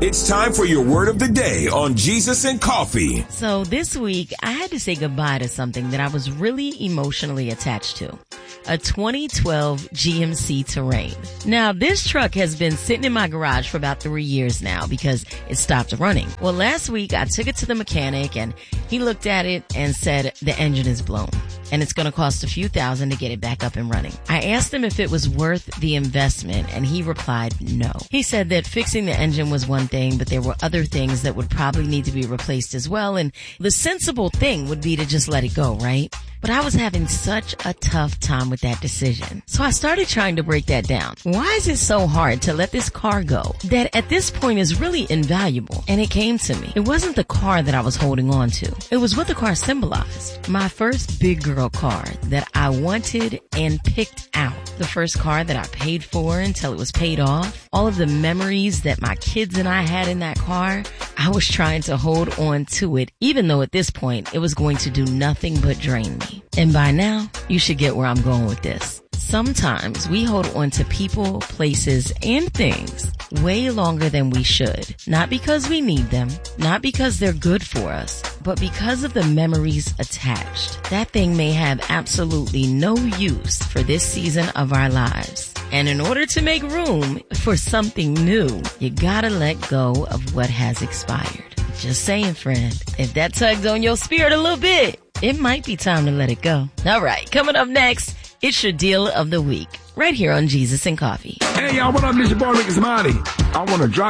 It's time for your word of the day on Jesus and Coffee. So this week, I had to say goodbye to something that I was really emotionally attached to. A 2012 GMC Terrain. Now, this truck has been sitting in my garage for about 3 years now because it stopped running. Well, last week, I took it to the mechanic and he looked at it and said the engine is blown and it's going to cost a few thousand to get it back up and running. I asked him if it was worth the investment and he replied no. He said that fixing the engine was one thing, but there were other things that would probably need to be replaced as well, and the sensible thing would be to just let it go, right? But I was having such a tough time with that decision. So I started trying to break that down. Why is it so hard to let this car go that at this point is really invaluable? And it came to me. It wasn't the car that I was holding on to. It was what the car symbolized. My first big girl car that I wanted and picked out. The first car that I paid for until it was paid off. All of the memories that my kids and I had in that car. I was trying to hold on to it, even though at this point it was going to do nothing but drain me. And by now, you should get where I'm going with this. Sometimes we hold on to people, places, and things way longer than we should. Not because we need them, not because they're good for us, but because of the memories attached. That thing may have absolutely no use for this season of our lives. And in order to make room for something new, you gotta let go of what has expired. Just saying, friend, if that tugs on your spirit a little bit, it might be time to let it go. All right, coming up next, it's your deal of the week, right here on Jesus and Coffee. Hey, y'all, what up? This your boy, Ricky Samadi. I want to drop